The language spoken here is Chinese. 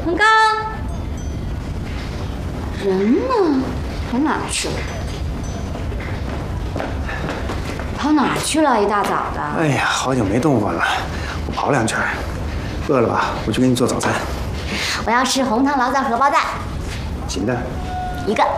洪刚，人呢？跑哪儿去了？跑哪儿去了？一大早的。 哎呀，好久没动过了，我跑2圈。饿了吧？我去给你做早餐。 我要吃红糖醪糟荷包蛋。 行的。 一个。